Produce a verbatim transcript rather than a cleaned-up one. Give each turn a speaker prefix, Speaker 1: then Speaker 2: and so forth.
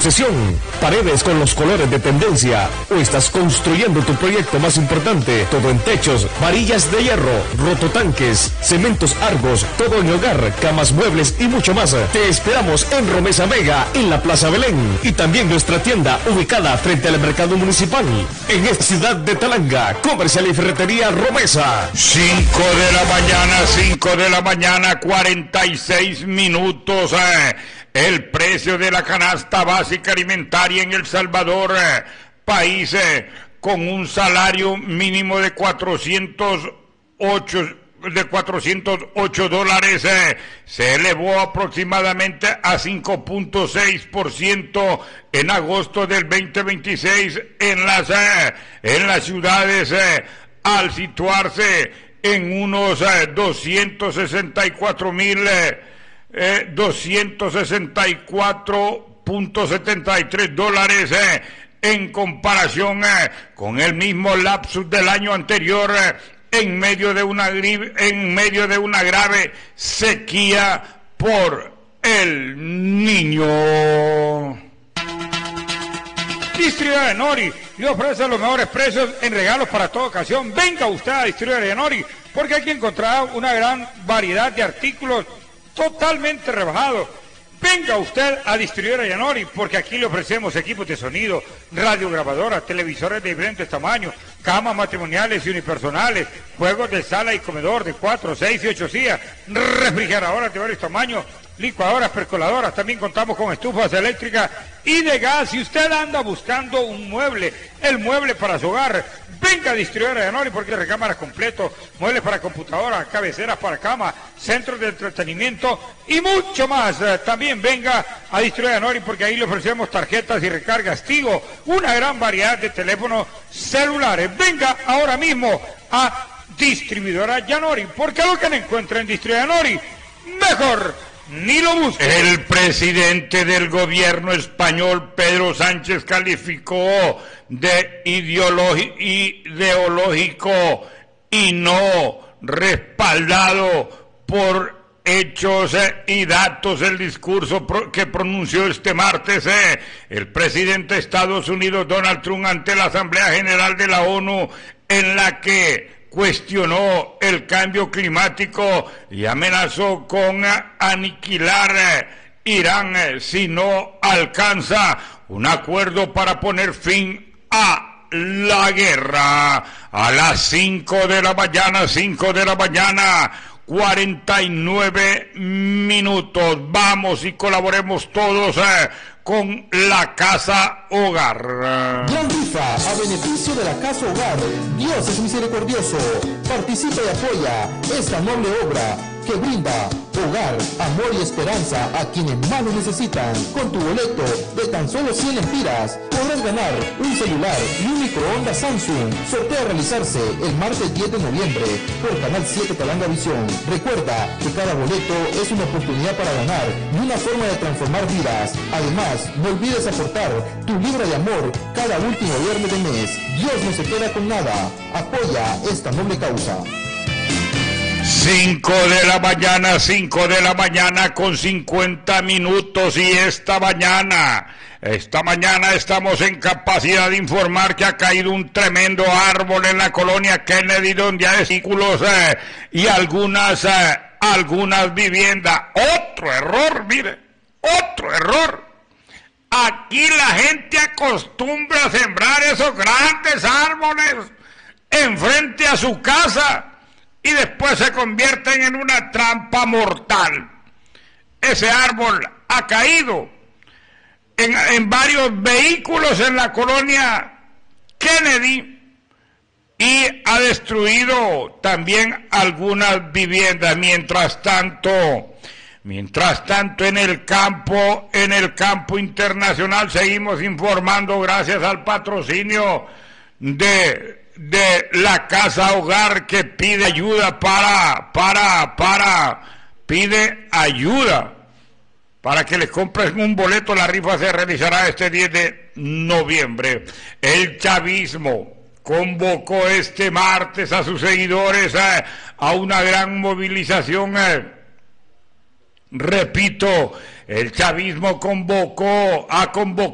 Speaker 1: obsesión? ¿Paredes con los colores de tendencia? ¿O estás construyendo tu proyecto más importante? Todo en techos, varillas de hierro, rototanques, cementos Argos, todo en hogar, camas, muebles y mucho más. Te esperamos en Romesa Mega, en la Plaza Belén. Y también nuestra tienda ubicada frente al mercado municipal. En esta ciudad de Talanga, Comercial y Ferretería Romesa.
Speaker 2: cinco de la mañana, cinco de la mañana, cuarenta y seis minutos. Eh. El precio de la canasta básica alimentaria en El Salvador, eh, país eh, con un salario mínimo de cuatrocientos ocho de cuatrocientos ocho dólares, eh, se elevó aproximadamente a cinco punto seis por ciento en agosto del veinte veintiséis en las eh, en las ciudades, eh, al situarse en unos eh, doscientos sesenta y cuatro mil eh, eh, doscientos sesenta y cuatro punto setenta y tres dólares eh, en comparación eh, con el mismo lapsus del año anterior, eh, en medio de una en medio de una grave sequía por el Niño. Distribuidora Nori le ofrece los mejores precios en regalos para toda ocasión. Venga usted a Distribuidora Nori, porque aquí encontrará una gran variedad de artículos totalmente rebajados. Venga usted a Distribuidora Yanori, porque aquí le ofrecemos equipos de sonido, radiograbadoras, televisores de diferentes tamaños, camas matrimoniales y unipersonales, juegos de sala y comedor de cuatro, seis y ocho sillas, refrigeradoras de varios tamaños, licuadoras, percoladoras. También contamos con estufas eléctricas y de gas. Si usted anda buscando un mueble, el mueble para su hogar, venga a Distribuidora Yanori, porque hay recámaras completos, muebles para computadoras, cabeceras para cama, centros de entretenimiento y mucho más. Eh, también venga a Distribuidora Yanori, porque ahí le ofrecemos tarjetas y recargas Tigo, una gran variedad de teléfonos celulares. Venga ahora mismo a Distribuidora Yanori, porque lo que no encuentra en Distribuidora Yanori, mejor ni lo busque. El presidente del gobierno español, Pedro Sánchez, calificó de ideológico y no respaldado por hechos eh, y datos el discurso pro que pronunció este martes eh, el presidente de Estados Unidos, Donald Trump, ante la Asamblea General de la ONU, en la que cuestionó el cambio climático y amenazó con aniquilar eh, Irán eh, si no alcanza un acuerdo para poner fin a la guerra. A las cinco de la mañana, cinco de la mañana, cuarenta y nueve minutos. Vamos y colaboremos todos eh, con la Casa Hogar.
Speaker 3: Gran rifa a beneficio de la Casa Hogar. Dios es misericordioso. Participa y apoya esta noble obra que brinda hogar, amor y esperanza a quienes más lo necesitan. Con tu boleto de tan solo cien lempiras podrás ganar un celular y un microondas Samsung. Sorteo a realizarse el martes diez de noviembre por Canal siete Talanga Visión. Recuerda que cada boleto es una oportunidad para ganar y una forma de transformar vidas. Además, no olvides aportar tu libra de amor cada último viernes del mes. Dios no se queda con nada. Apoya esta noble causa.
Speaker 2: cinco de la mañana, cinco de la mañana con cincuenta minutos, y esta mañana, esta mañana estamos en capacidad de informar que ha caído un tremendo árbol en la colonia Kennedy, donde hay vehículos eh, y algunas, eh, algunas viviendas. Otro error, mire, otro error. Aquí la gente acostumbra a sembrar esos grandes árboles enfrente a su casa y después se convierten en una trampa mortal. Ese árbol ha caído en, en varios vehículos en la colonia Kennedy y ha destruido también algunas viviendas. Mientras tanto, mientras tanto en el campo, en el campo internacional seguimos informando gracias al patrocinio de de la Casa Hogar, que pide ayuda para, para, para, pide ayuda para que les compren un boleto. La rifa se realizará este diez de noviembre. El chavismo convocó este martes a sus seguidores eh, a una gran movilización. Eh. Repito, el chavismo convocó, ha convocado